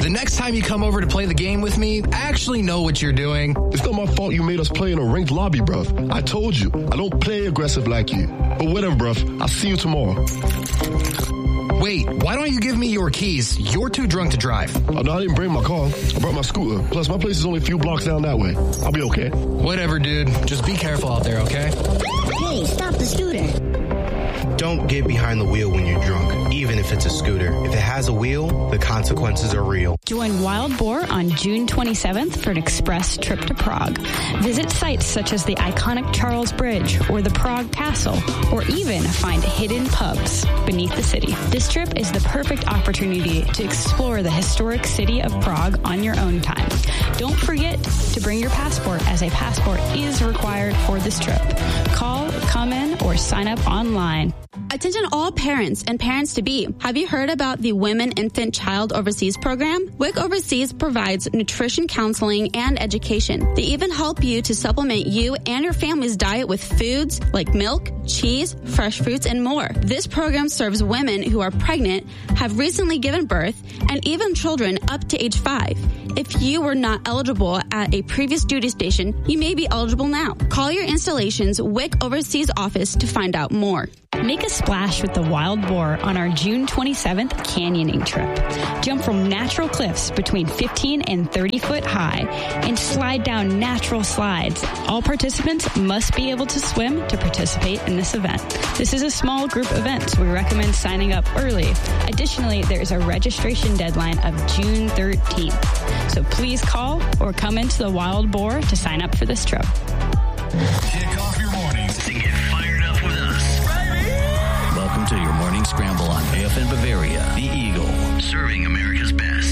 The next time you come over to play the game with me, actually know what you're doing. It's not my fault you made us play in a ranked lobby, bruv. I told you, I don't play aggressive like you. But whatever, bruv. I'll see you tomorrow. Wait, why don't you give me your keys? You're too drunk to drive. Oh, no, I didn't bring my car. I brought my scooter. Plus, my place is only a few blocks down that way. I'll be okay. Whatever, dude. Just be careful out there, okay? Hey, stop the scooter. Don't get behind the wheel when you're drunk, even if it's a scooter. If it has a wheel, the consequences are real. Join Wild Boar on June 27th for an express trip to Prague. Visit sites such as the iconic Charles Bridge or the Prague Castle, or even find hidden pubs beneath the city. This trip is the perfect opportunity to explore the historic city of Prague on your own time. Don't forget to bring your passport, as a passport is required for this trip. Call, come in, or sign up online. Attention all parents and parents-to-be. Have you heard about the Women, Infant, Child Overseas program? WIC Overseas provides nutrition counseling and education. They even help you to supplement you and your family's diet with foods like milk, cheese, fresh fruits, and more. This program serves women who are pregnant, have recently given birth, and even children up to age 5. If you were not eligible at a previous duty station, you may be eligible now. Call your installation's WIC Overseas office to find out more. Make a splash with the Wild Boar on our June 27th canyoning trip. Jump from natural cliffs between 15 and 30 foot high and slide down natural slides. All participants must be able to swim to participate in this event. This is a small group event, so we recommend signing up early. Additionally, there is a registration deadline of June 13th. So please call or come into the Wild Boar to sign up for this trip. Kick off your mornings and get fired up with us. Welcome to your morning scramble on AFN Bavaria, the Eagle, serving America.